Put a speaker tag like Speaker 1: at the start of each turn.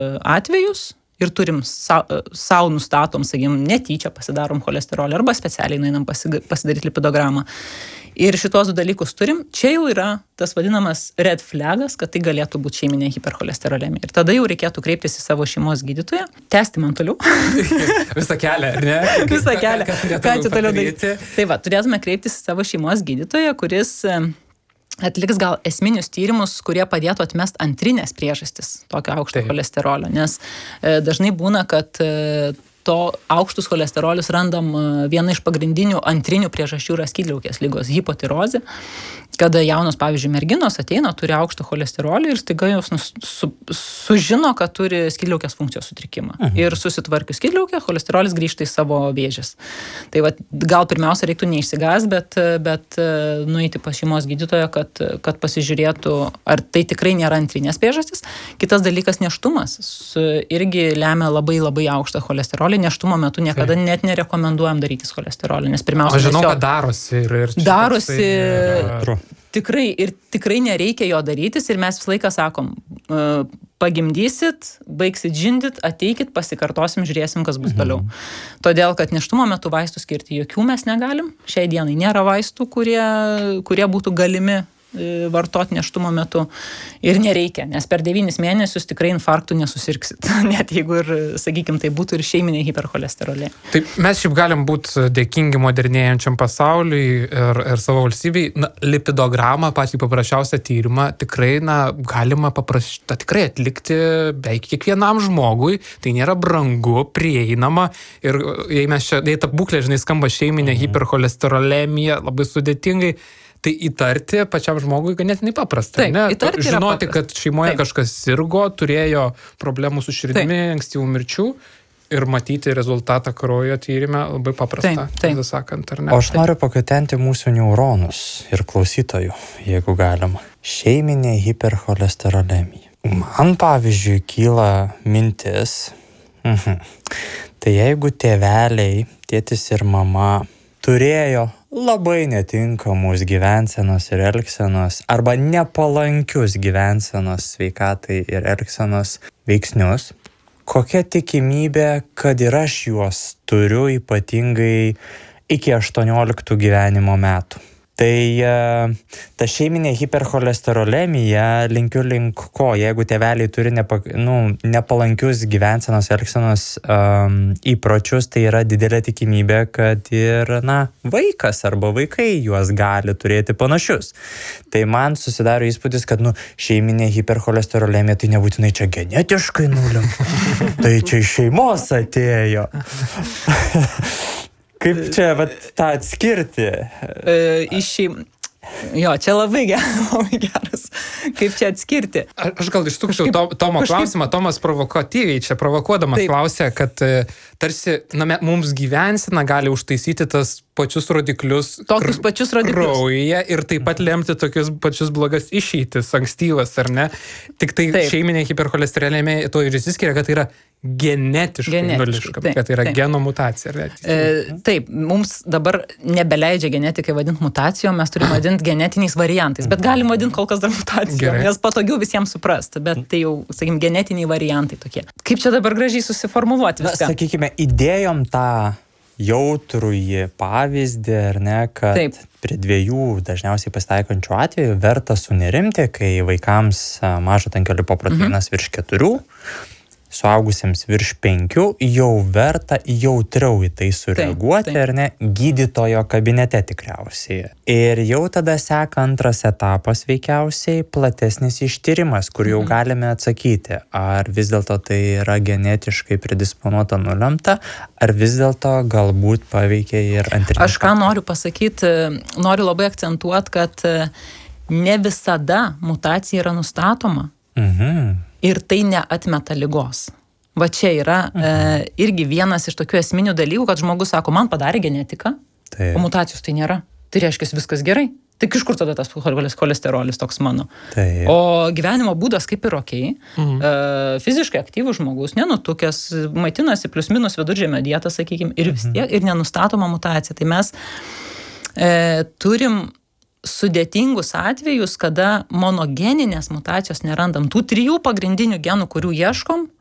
Speaker 1: atvejus ir turim sau nustatom, sakykim, netyčia pasidarom cholesterolį arba specialiai nueinam pasidaryti lipidogramą. Ir šitos 2 dalykus turim, čia jau yra tas vadinamas red flagas, kad tai galėtų būti šeiminė hipercholesterolemija. Ir tada jau reikėtų kreiptis į savo šeimos gydytoją, tęsti man toliau.
Speaker 2: Visą kelią, ar ne?
Speaker 1: Visą kelią. Ką čia toliau daryti? Tai va, turėtume kreiptis į savo šeimos gydytoją, kuris atliks gal esminius tyrimus, kurie padėtų atmest antrinės priežastis tokio aukšto cholesterolio, nes dažnai būna, kad to aukštus cholesterolius randam viena iš pagrindinių antrinių priežasčių yra skydliaukės ligos, hipotirozė, kada jaunos, pavyzdžiui, merginos ateina, turi aukštą cholesterolį ir staiga jos sužino, kad turi skydliaukės funkcijos sutrikimą. Ir susitvarkius skydliaukę, cholesterolis grįžta į savo vėžes. Tai va, gal pirmiausia reiktų neišsigąs, bet nueiti pas šeimos gydytoją, kad pasižiūrėtų, ar tai tikrai nėra antrinės priežastis. Kitas dalykas, nėštumas irgi lemia labai labai aukštą cholesterolį. Nėštumo metu niekada net nerekomenduojam darytis cholesterolį, nes pirmiausia...
Speaker 2: Aš žinau, kad darosi ir
Speaker 1: darosi... Tikrai nereikia jo darytis ir mes visą laiką sakom, pagimdysit, baigsit žindyt, ateikit, pasikartosim, žiūrėsim, kas bus toliau. Todėl, kad nėštumo metu vaistų skirti jokių mes negalim. Šiai dienai nėra vaistų, kurie būtų galimi vartoti nėštumo metu ir nereikia, nes per 9 mėnesius tikrai infarktų nesusirgsit, net jeigu ir, sakykim, tai būtų ir šeiminė hipercholesterolė.
Speaker 2: Tai mes šiaip galim būti dėkingi modernėjančiam pasauliui ir savo valstybei. Lipidogramą, patį paprasčiausią tyrimą, tikrai galima tikrai atlikti beveik kiekvienam žmogui. Tai nėra brangu, prieinama ir jei ta būklė, žinai, skamba šeiminė hipercholesterolemija labai sudėtingai, tai įtarti pačiam žmogui ganėtinai paprasta, ne? Žinoti, kad šeimoje kažkas sirgo, turėjo problemų su širdimi, ankstyvų mirčių ir matyti rezultatą kraujo tyrime labai paprasta, sakant, ar ne?
Speaker 3: O aš noriu pakutenti mūsų neuronus ir klausytojų, jeigu galima. Šeiminė hipercholesterolemija. Man, pavyzdžiui, kyla mintis, tai jeigu tėveliai, tėtis ir mama turėjo labai netinkamus gyvensenos ir elgsenos arba nepalankius gyvensenos sveikatai ir elgsenos veiksnius, kokia tikimybė, kad ir aš juos turiu ypatingai iki 18 gyvenimo metų. Tai ta šeiminė hipercholesterolemija linkiu link ko, jeigu tėveliai turi nepalankius gyvensenos elgsenos įpročius, tai yra didelė tikimybė, kad ir vaikas arba vaikai juos gali turėti panašius. Tai man susidaro įspūdis, kad šeiminė hipercholesterolemija tai nebūtinai čia genetiškai nulemta, tai čia iš šeimos atėjo. Kaip čia tą atskirti?
Speaker 1: Jo, čia labai geras. Kaip čia atskirti?
Speaker 2: Aš gal išsukčiau Tomo klausimą. Tomas provokatyviai čia provokuodamas klausė, kad tarsi mums gyvensena gali užtaisyti tas pačius rodiklius kraujyje ir taip pat lemti tokius pačius blogas išeitis, ankstyvas, ar ne? Tik tai šeiminė hipercholesterolemija to ir išsiskiria, kad tai yra genetiškai nuliška, kad tai yra geno mutacija.
Speaker 1: Taip, mums dabar nebeleidžia genetikai vadinti mutacijom, mes turime vadinti genetiniais variantais, bet galim vadinti kol kas dar mutacijom, nes patogiau visiems suprasti, bet tai jau, sakykim, genetiniai variantai tokie. Kaip čia dabar gražiai susiformuluoti viską?
Speaker 3: Sakykime, įdėjom tą jautrųjį pavyzdį, ar ne, kad prie 2 dažniausiai pasitaikančių atvejų verta sunerimti, kai vaikams mažo tankio lipoproteinas virš 4, suaugusiems virš 5, jau verta jautriau į tai sureaguoti, ar ne, gydytojo kabinete tikriausiai. Ir jau tada seka antras etapas veikiausiai, platesnis ištyrimas, kur jau galime atsakyti, ar vis dėlto tai yra genetiškai predisponuota nulemta, ar vis dėlto galbūt paveikia ir antrinė.
Speaker 1: Aš ką noriu pasakyti, noriu labai akcentuoti, kad ne visada mutacija yra nustatoma. Ir tai neatmeta ligos. Va čia yra irgi vienas iš tokių esminių dalykų, kad žmogus sako, man padarė genetiką, o mutacijos tai nėra. Tai reiškia, viskas gerai. Tik iš kur tada tas cholesterolis toks mano? O gyvenimo būdas kaip ir okei. Fiziškai aktyvus žmogus, nenutukęs, maitinasi plius minus viduržemio dietą, sakykim, ir vis tiek, ir nenustatoma mutacija. Tai mes turim sudėtingus atvejus, kada monogeninės mutacijos nerandam. Tų 3 pagrindinių genų, kurių ieškom,